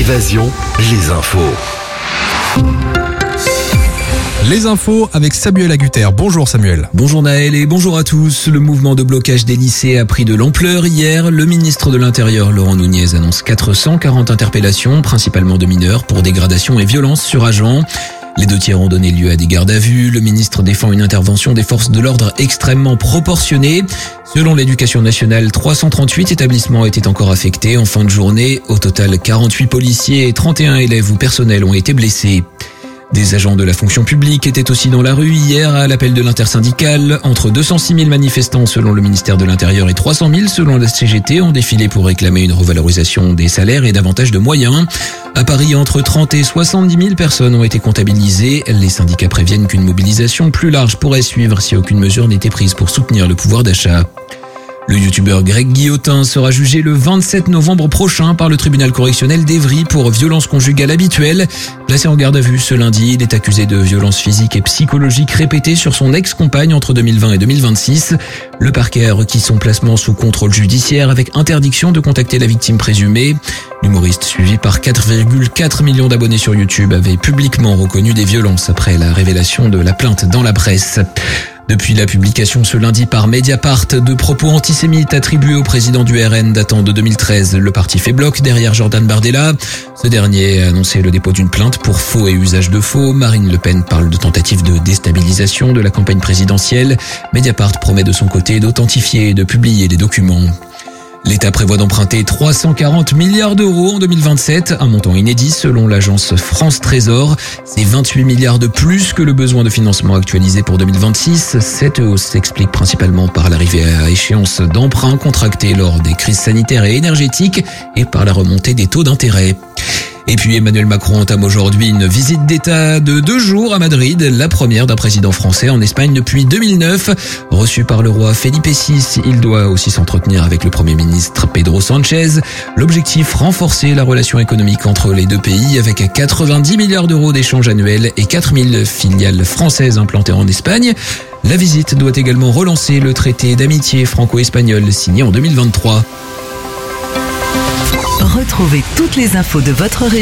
Évasion, les infos. Les infos avec Samuel Agutter. Bonjour Samuel. Bonjour Naël et bonjour à tous. Le mouvement de blocage des lycées a pris de l'ampleur hier. Le ministre de l'Intérieur, Laurent Nunez, annonce 440 interpellations, principalement de mineurs, pour dégradation et violence sur agents. Les 2 tiers ont donné lieu à des gardes à vue. Le ministre défend une intervention des forces de l'ordre extrêmement proportionnée. Selon l'Éducation nationale, 338 établissements étaient encore affectés en fin de journée. Au total, 48 policiers et 31 élèves ou personnels ont été blessés. Des agents de la fonction publique étaient aussi dans la rue hier à l'appel de l'intersyndicale. Entre 206 000 manifestants selon le ministère de l'Intérieur et 300 000 selon la CGT ont défilé pour réclamer une revalorisation des salaires et davantage de moyens. À Paris, entre 30 et 70 000 personnes ont été comptabilisées. Les syndicats préviennent qu'une mobilisation plus large pourrait suivre si aucune mesure n'était prise pour soutenir le pouvoir d'achat. Le youtubeur Greg Guillotin sera jugé le 27 novembre prochain par le tribunal correctionnel d'Évry pour violence conjugale habituelle. Placé en garde à vue ce lundi, il est accusé de violences physiques et psychologiques répétées sur son ex-compagne entre 2020 et 2026. Le parquet a requis son placement sous contrôle judiciaire avec interdiction de contacter la victime présumée. L'humoriste, suivi par 4,4 millions d'abonnés sur YouTube, avait publiquement reconnu des violences après la révélation de la plainte dans la presse. Depuis la publication ce lundi par Mediapart de propos antisémites attribués au président du RN datant de 2013, le parti fait bloc derrière Jordan Bardella. Ce dernier a annoncé le dépôt d'une plainte pour faux et usage de faux. Marine Le Pen parle de tentative de déstabilisation de la campagne présidentielle. Mediapart promet de son côté d'authentifier et de publier les documents. L'État prévoit d'emprunter 340 milliards d'euros en 2027, un montant inédit selon l'agence France Trésor. C'est 28 milliards de plus que le besoin de financement actualisé pour 2026. Cette hausse s'explique principalement par l'arrivée à échéance d'emprunts contractés lors des crises sanitaires et énergétiques et par la remontée des taux d'intérêt. Et puis Emmanuel Macron entame aujourd'hui une visite d'État de 2 jours à Madrid, la première d'un président français en Espagne depuis 2009. Reçu par le roi Felipe VI, il doit aussi s'entretenir avec le Premier ministre Pedro Sánchez. L'objectif, renforcer la relation économique entre les 2 pays avec 90 milliards d'euros d'échanges annuels et 4000 filiales françaises implantées en Espagne. La visite doit également relancer le traité d'amitié franco-espagnol signé en 2023. Retrouvez toutes les infos de votre région